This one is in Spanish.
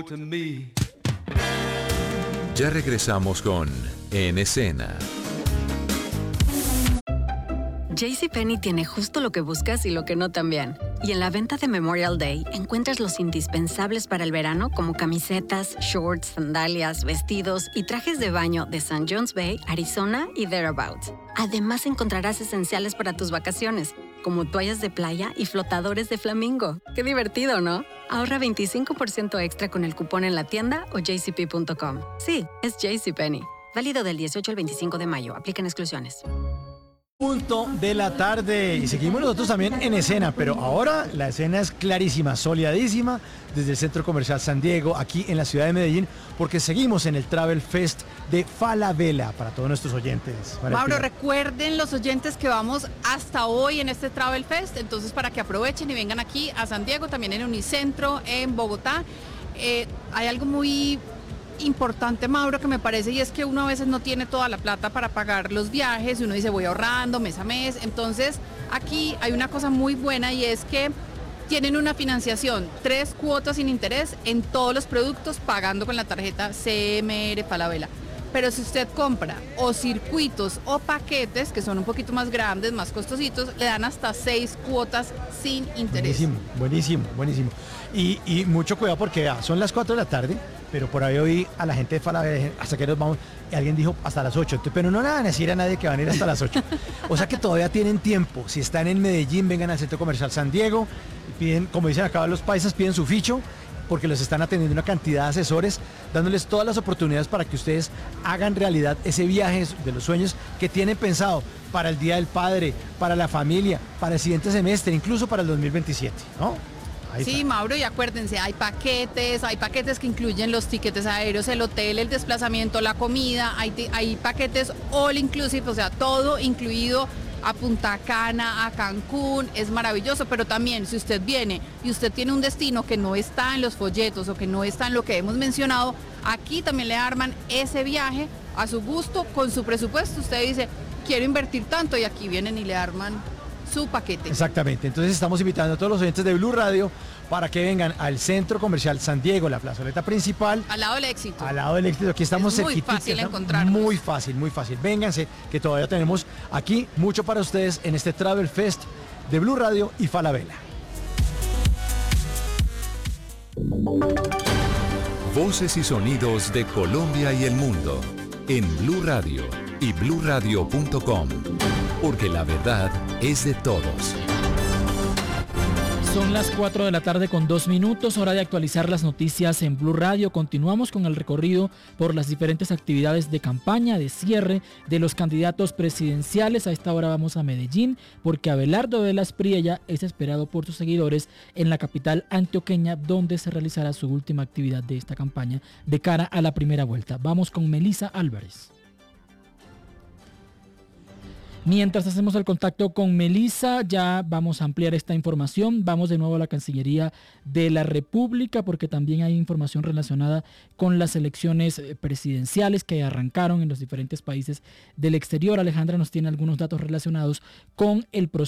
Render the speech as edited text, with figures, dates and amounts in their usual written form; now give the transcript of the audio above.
to me. Ya regresamos con En Escena. JCPenney tiene justo lo que buscas y lo que no también. Y en la venta de Memorial Day encuentras los indispensables para el verano como camisetas, shorts, sandalias, vestidos y trajes de baño de St. John's Bay, Arizona y thereabouts. Además encontrarás esenciales para tus vacaciones, como toallas de playa y flotadores de flamingo. ¡Qué divertido!, ¿no? Ahorra 25% extra con el cupón en la tienda o jcp.com. Sí, es JCPenney. Válido del 18 al 25 de mayo. Aplican exclusiones. Punto de la tarde y seguimos nosotros también en escena, pero ahora la escena es clarísima, soleadísima desde el Centro Comercial San Diego, aquí en la ciudad de Medellín, porque seguimos en el Travel Fest de Falabella para todos nuestros oyentes. Mauro, recuerden los oyentes que vamos hasta hoy en este Travel Fest, entonces para que aprovechen y vengan aquí a San Diego, también en Unicentro, en Bogotá. Hay algo muy importante, Mauro, que me parece, y es que uno a veces no tiene toda la plata para pagar los viajes y uno dice voy ahorrando mes a mes. Entonces aquí hay una cosa muy buena y es que tienen una financiación, 3 cuotas sin interés en todos los productos pagando con la tarjeta CMR Falabella. Pero si usted compra o circuitos o paquetes que son un poquito más grandes, más costositos, le dan hasta 6 cuotas sin interés. Buenísimo. Y mucho cuidado porque son las 4 de la tarde, pero por ahí oí a la gente de Falabella, hasta que nos vamos, y alguien dijo hasta las 8, pero no le van a decir a nadie que van a ir hasta las 8. O sea que todavía tienen tiempo. Si están en Medellín, vengan al Centro Comercial San Diego, piden, como dicen acá los paisas, piden su ficho, porque los están atendiendo una cantidad de asesores, dándoles todas las oportunidades para que ustedes hagan realidad ese viaje de los sueños que tienen pensado para el Día del Padre, para la familia, para el siguiente semestre, incluso para el 2027, ¿no? Ahí sí, está. Mauro, y acuérdense, hay paquetes que incluyen los tiquetes aéreos, el hotel, el desplazamiento, la comida, hay paquetes all inclusive, o sea, todo incluido, a Punta Cana, a Cancún, es maravilloso, pero también si usted viene y usted tiene un destino que no está en los folletos o que no está en lo que hemos mencionado, aquí también le arman ese viaje a su gusto, con su presupuesto. Usted dice, quiero invertir tanto, y aquí vienen y le arman su paquete. Exactamente, entonces estamos invitando a todos los oyentes de Blue Radio para que vengan al Centro Comercial San Diego, la plazoleta principal. Al lado del Éxito. Al lado del Éxito, aquí estamos cerquitos. Muy fácil encontrarnos. Muy fácil. Vénganse, que todavía tenemos aquí mucho para ustedes en este Travel Fest de Blue Radio y Falabella. Voces y sonidos de Colombia y el mundo en Blue Radio y bluradio.com, porque la verdad es de todos. Son las 4 de la tarde con 2 minutos, hora de actualizar las noticias en Blue Radio. Continuamos con el recorrido por las diferentes actividades de campaña, de cierre de los candidatos presidenciales. A esta hora vamos a Medellín, porque Abelardo Velas Priella es esperado por sus seguidores en la capital antioqueña, donde se realizará su última actividad de esta campaña de cara a la primera vuelta. Vamos con Melissa Álvarez. Mientras hacemos el contacto con Melissa, ya vamos a ampliar esta información. Vamos de nuevo a la Cancillería de la República, porque también hay información relacionada con las elecciones presidenciales que arrancaron en los diferentes países del exterior. Alejandra nos tiene algunos datos relacionados con el proceso